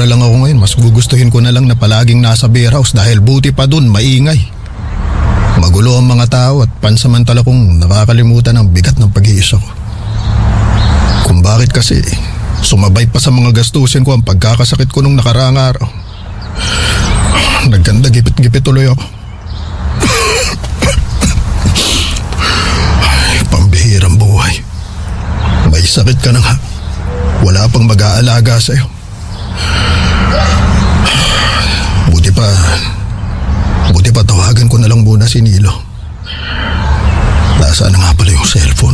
nagkapera lang ako ngayon, mas gugustuhin ko na lang na palaging nasa beer house dahil buti pa dun maingay. Magulo ang mga tao at pansamantala kong nakakalimutan ang bigat ng pag-iisa ko. Kung bakit kasi sumabay pa sa mga gastusin ko ang pagkakasakit ko nung nakaraang araw. Nagkanda gipit-gipit tuloy ako. Ay, pambihirang buhay. May sakit ka na nga. Wala pang mag-aalaga sa'yo. Buti pa tawagan ko na lang muna si Nilo. Nasaan na nga pala yung cellphone?